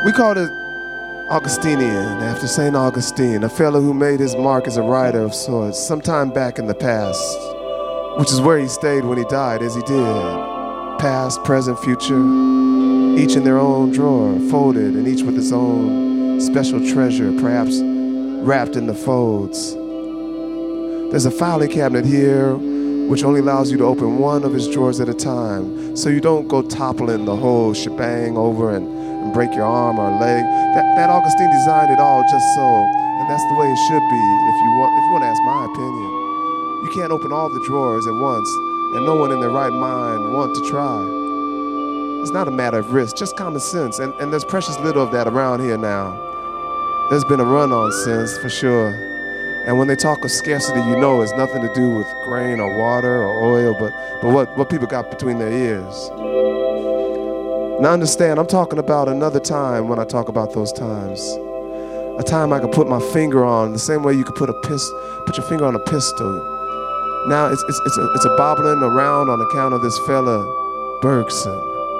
We called it Augustinian, after St. Augustine, a fellow who made his mark as a writer of sorts sometime back in the past, which is where he stayed when he died, as he did. Past, present, future, each in their own drawer, folded, and each with its own special treasure, perhaps wrapped in the folds. There's a filing cabinet here which only allows you to open one of his drawers at a time, so you don't go toppling the whole shebang over and break your arm or leg. That Augustine designed it all just so, and that's the way it should be. If you want to ask my opinion, you can't open all the drawers at once, and no one in their right mind want to try. It's not a matter of risk, just common sense, and there's precious little of that around here now. There's been a run on sense for sure, and when they talk of scarcity, you know it's nothing to do with grain or water or oil, but what people got between their ears. Now understand, I'm talking about another time when I talk about those times. A time I could put my finger on, the same way you could put your finger on a pistol. Now it's a bobbling around on account of this fella, Bergson.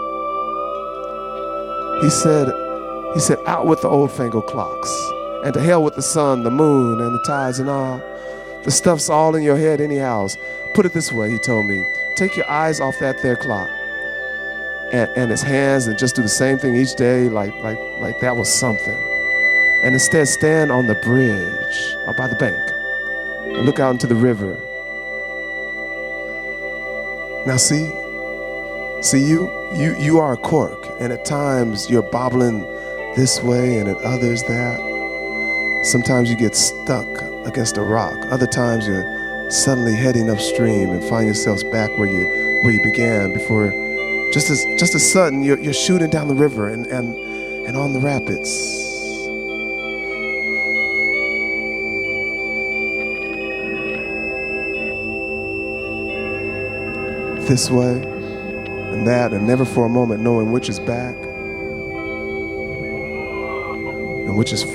He said, out with the old-fangled clocks, and to hell with the sun, the moon, and the tides and all. The stuff's all in your head anyhow. Put it this way, he told me, take your eyes off that there clock. And his hands, and just do the same thing each day like that was something. And instead stand on the bridge or by the bank and look out into the river. Now see you are a cork, and at times you're bobbling this way and at others that. Sometimes you get stuck against a rock. Other times you're suddenly heading upstream and find yourselves back where you began before. Just as sudden, you're shooting down the river and on the rapids. This way and that, and never for a moment knowing which is back and which is